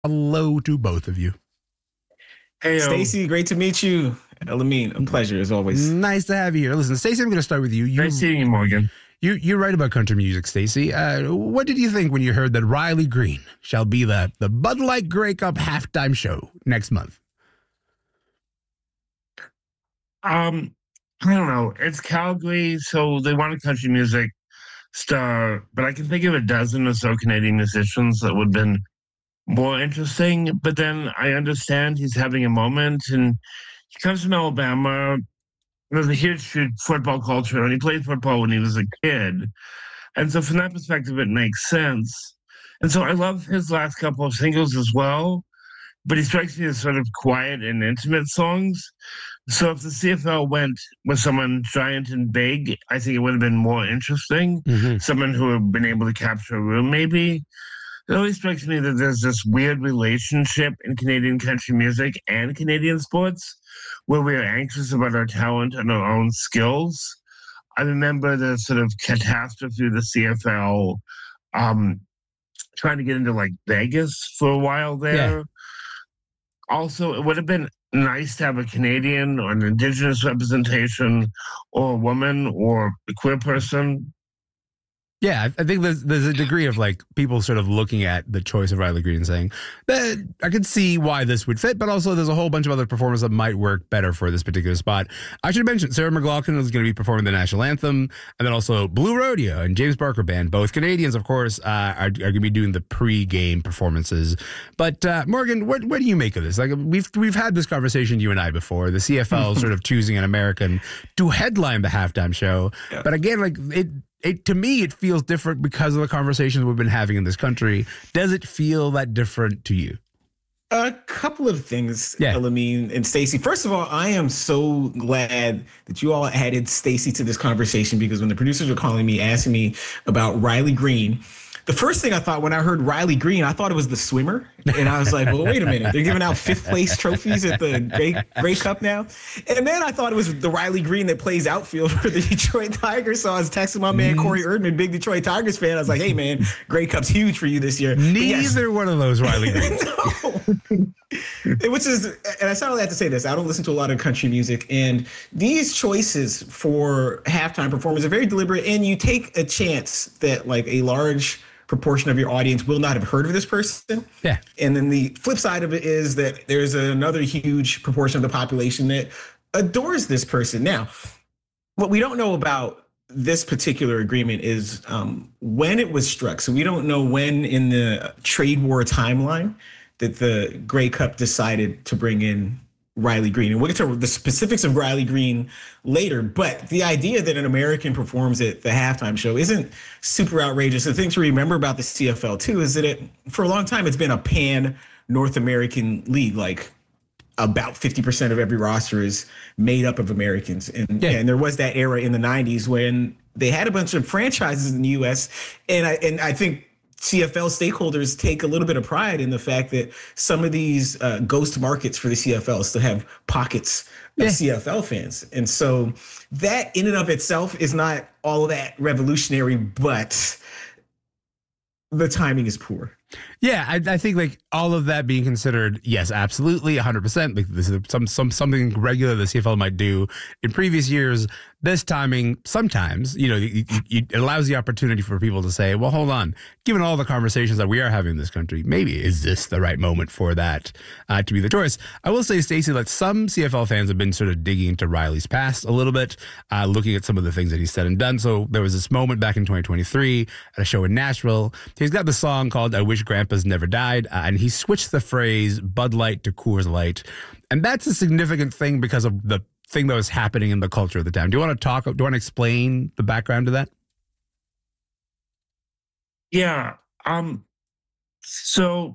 Hello to both of you. Hey, Stacy, great to meet you. Elamine, a pleasure as always. Nice to have you here. Listen, Stacy, I'm going to start with you. nice seeing you, Morgan. You write about country music, Stacy. What did you think when you heard that Riley Green shall be the Bud Light Grey Cup halftime show next month? I don't know. It's Calgary, so they want a country music star, but I can think of a dozen or so Canadian musicians that would have been more interesting. But then I understand he's having a moment, and he comes from Alabama. There's a huge football culture, and he played football when he was a kid. And so, from that perspective, it makes sense. And so, I love his last couple of singles as well. But he strikes me as sort of quiet and intimate songs. So, if the CFL went with someone giant and big, I think it would have been more interesting. Mm-hmm. Someone who had been able to capture a room, maybe. It always strikes me that there's this weird relationship in Canadian country music and Canadian sports where we are anxious about our talent and our own skills. I remember the sort of catastrophe of the CFL trying to get into like Vegas for a while there. Yeah. Also, it would have been nice to have a Canadian or an Indigenous representation or a woman or a queer person. Yeah, I think there's a degree of like people sort of looking at the choice of Riley Green and saying that I could see why this would fit, but also there's a whole bunch of other performers that might work better for this particular spot. I should mention Sarah McLachlan is going to be performing the national anthem, and then also Blue Rodeo and James Barker Band, both Canadians, of course, are going to be doing the pre-game performances. But Morgan, what do you make of this? Like we've had this conversation, you and I, before. The CFL sort of choosing an American to headline the halftime show, yeah. But again, like to me, it feels different because of the conversations we've been having in this country. Does it feel that different to you? A couple of things, Elamine and Stacy. First of all, I am so glad that you all added Stacy to this conversation, because when the producers were calling me, asking me about Riley Green, the first thing I thought when I heard Riley Green, I thought it was the swimmer. And I was like, well, wait a minute. They're giving out fifth place trophies at the Grey Cup now. And then I thought it was the Riley Green that plays outfield for the Detroit Tigers. So I was texting my man, Corey Erdman, big Detroit Tigers fan. I was like, hey, man, Grey Cup's huge for you this year. Neither one of those Riley Greens. Which is, and I sound like I have to say this, I don't listen to a lot of country music, and these choices for halftime performers are very deliberate, and you take a chance that like a large proportion of your audience will not have heard of this person. Yeah. And then the flip side of it is that there's another huge proportion of the population that adores this person. Now, what we don't know about this particular agreement is when it was struck. So we don't know when in the trade war timeline that the Grey Cup decided to bring in Riley Green. And we'll get to the specifics of Riley Green later. But the idea that an American performs at the halftime show isn't super outrageous. The thing to remember about the CFL, too, is that for a long time, it's been a pan-North American league. Like about 50% of every roster is made up of Americans. And there was that era in the 90s when they had a bunch of franchises in the U.S. And I think CFL stakeholders take a little bit of pride in the fact that some of these ghost markets for the CFL still have pockets of CFL fans. And so that in and of itself is not all that revolutionary, but the timing is poor. Yeah, I think like all of that being considered, yes, absolutely, 100%. Like this is something regular the CFL might do in previous years. This timing, sometimes, it allows the opportunity for people to say, well, hold on, given all the conversations that we are having in this country, maybe is this the right moment for that to be the choice? I will say, Stacey, that some CFL fans have been sort of digging into Riley's past a little bit, looking at some of the things that he's said and done. So there was this moment back in 2023 at a show in Nashville. He's got the song called I Wish Grandpa's Never Died, and he switched the phrase Bud Light to Coors Light. And that's a significant thing because of the thing that was happening in the culture at the time. Do you want to explain the background to that? Yeah. So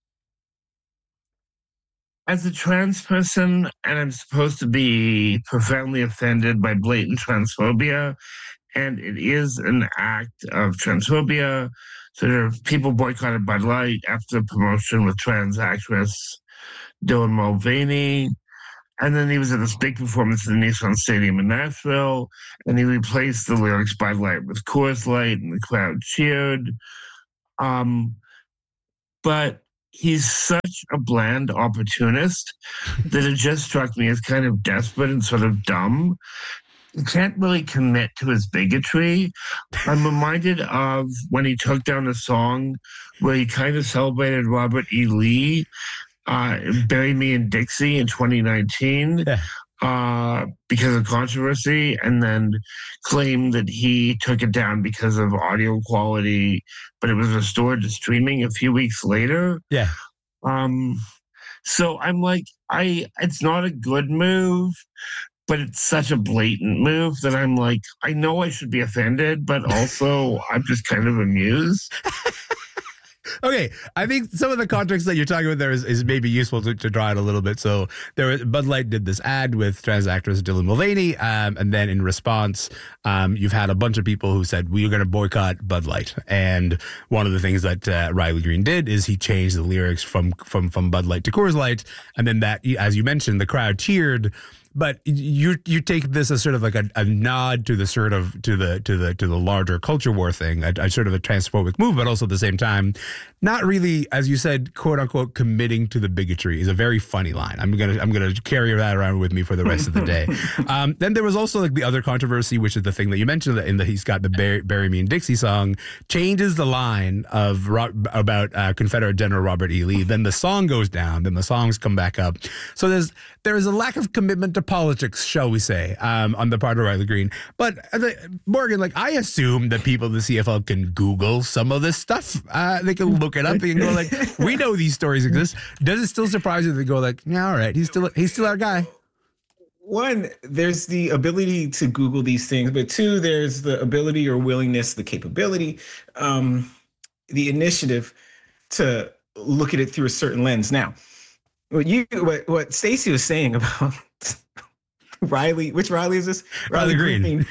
as a trans person, and I'm supposed to be profoundly offended by blatant transphobia, and it is an act of transphobia. So there are people boycotted Bud Light after the promotion with trans actress Dylan Mulvaney. And then he was at this big performance in the Nissan Stadium in Nashville, and he replaced the lyrics Bud Light with Coors Light, and the crowd cheered. But he's such a bland opportunist that it just struck me as kind of desperate and sort of dumb. He can't really commit to his bigotry. I'm reminded of when he took down a song where he kind of celebrated Robert E. Lee, Bury Me in Dixie in 2019. Because of controversy, and then claimed that he took it down because of audio quality, but it was restored to streaming a few weeks later. So I'm like, it's not a good move, but it's such a blatant move that I'm like, I know I should be offended, but also I'm just kind of amused. Okay, I think some of the context that you're talking about there is maybe useful to draw it a little bit. So Bud Light did this ad with trans actress Dylan Mulvaney, and then in response, you've had a bunch of people who said, we're going to boycott Bud Light. And one of the things that Riley Green did is he changed the lyrics from Bud Light to Coors Light. And then that, as you mentioned, the crowd cheered. But you take this as sort of like a nod to the sort of to the larger culture war thing, a sort of a transphobic move, but also at the same time, not really, as you said, quote unquote, committing to the bigotry is a very funny line. I'm gonna carry that around with me for the rest of the day. Then there was also like the other controversy, which is the thing that you mentioned in that he's got the Bury Me in Dixie song, changes the line of about Confederate General Robert E. Lee. Then the song goes down. Then the songs come back up. So there is a lack of commitment to politics, shall we say, on the part of Riley Green. But Morgan, like, I assume that people in the CFL can Google some of this stuff. They can look it up. They can go like, we know these stories exist. Does it still surprise you that they go like, yeah, all right, he's still our guy? One, there's the ability to Google these things, but two, there's the ability or willingness, the capability, the initiative to look at it through a certain lens. Now, what Stacey was saying about Riley, which Riley is this? Riley Green.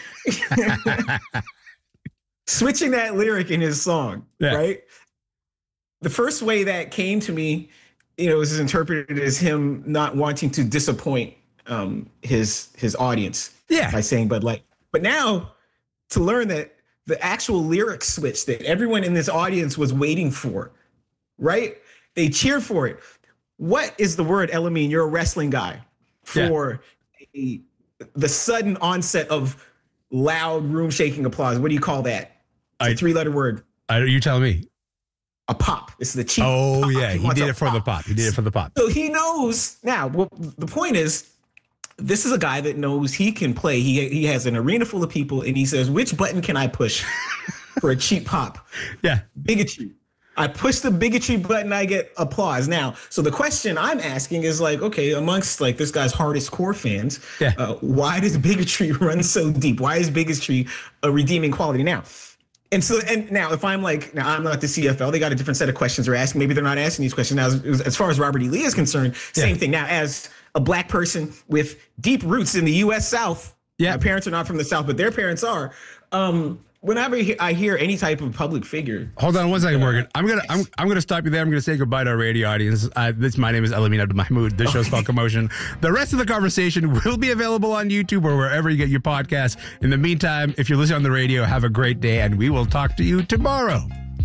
Switching that lyric in his song, right? The first way that came to me, was interpreted as him not wanting to disappoint his audience by saying Bud Light. But now to learn that the actual lyric switch that everyone in this audience was waiting for, right? They cheered for it. What is the word, Elamine? You're a wrestling guy. For the sudden onset of loud room-shaking applause. What do you call that? It's a three-letter word. You tell me. A pop. It's the cheap. Oh, pop. Yeah. He did it for the pop. He did it for the pop. So he knows now. Well, the point is, this is a guy that knows he can play. He has an arena full of people, and he says, which button can I push for a cheap pop? Yeah. Bigotry. I push the bigotry button, I get applause. Now, so the question I'm asking is like, okay, amongst like this guy's hardest core fans, why does bigotry run so deep? Why is bigotry a redeeming quality now? And now if I'm like, now I'm not the CFL, they got a different set of questions they're asking. Maybe they're not asking these questions. Now, as far as Robert E. Lee is concerned, same thing. Now, as a black person with deep roots in the U.S. South, my parents are not from the South, but their parents are. Whenever I hear any type of public figure, hold on one second, Morgan. I'm gonna stop you there. I'm gonna say goodbye to our radio audience. My name is Elamine Abdelmahmoud. This show's called Commotion. The rest of the conversation will be available on YouTube or wherever you get your podcasts. In the meantime, if you're listening on the radio, have a great day, and we will talk to you tomorrow.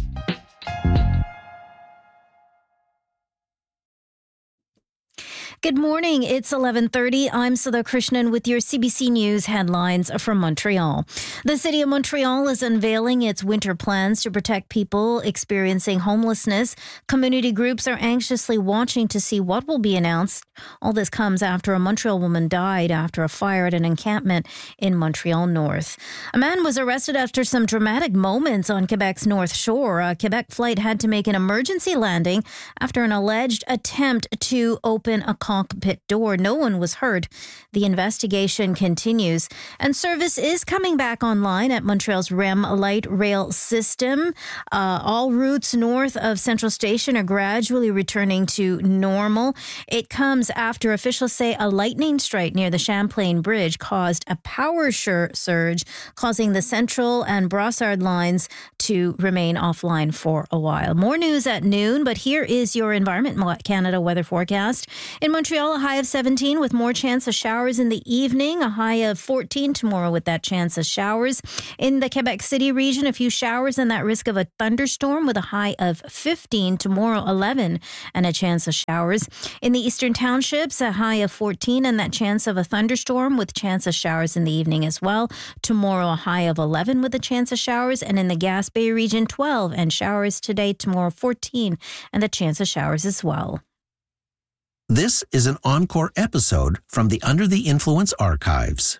Good morning. It's 11:30. I'm Sudha Krishnan with your CBC News headlines from Montreal. The city of Montreal is unveiling its winter plans to protect people experiencing homelessness. Community groups are anxiously watching to see what will be announced. All this comes after a Montreal woman died after a fire at an encampment in Montreal North. A man was arrested after some dramatic moments on Quebec's North Shore. A Quebec flight had to make an emergency landing after an alleged attempt to open a cockpit door. No one was hurt. The investigation continues, and service is coming back online at Montreal's REM light rail system. All routes north of Central Station are gradually returning to normal. It comes after officials say a lightning strike near the Champlain Bridge caused a power surge, causing the Central and Brossard lines to remain offline for a while. More news at noon, but here is your Environment Canada weather forecast. In Montreal, a high of 17 with more chance of showers in the evening, a high of 14 tomorrow with that chance of showers. In the Quebec City region, a few showers and that risk of a thunderstorm with a high of 15 tomorrow, 11 and a chance of showers. In the Eastern Townships, a high of 14 and that chance of a thunderstorm with chance of showers in the evening as well. Tomorrow, a high of 11 with a chance of showers. And in the Gaspé region, 12 and showers today. Tomorrow, 14 and a chance of showers as well. This is an encore episode from the Under the Influence archives.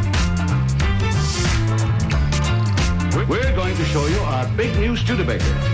We're going to show you our big new Studebaker.